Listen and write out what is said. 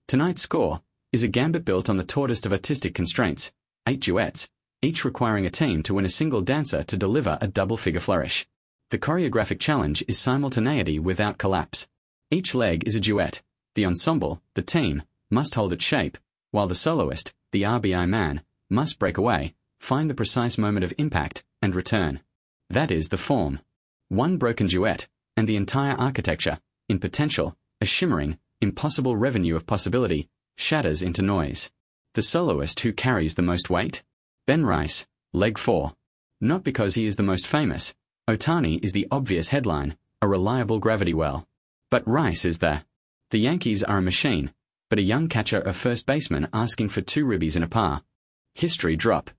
Tonight's score is a gambit built on the tautest of artistic constraints, 8 duets, each requiring a team to win a single dancer to deliver a double-figure flourish. The choreographic challenge is simultaneity without collapse. Each leg is a duet. The ensemble, the team, must hold its shape, while the soloist, the RBI man, must break away, find the precise moment of impact, and return. That is the form. One broken duet, and the entire architecture, in potential, a shimmering, impossible revenue of possibility, shatters into noise. The soloist who carries the most weight? Ben Rice, leg 4. Not because he is the most famous. Ohtani is the obvious headline, a reliable gravity well. But Rice is there. The Yankees are a machine, but a young catcher, a first baseman asking for 2 ribbies and a par. History drop.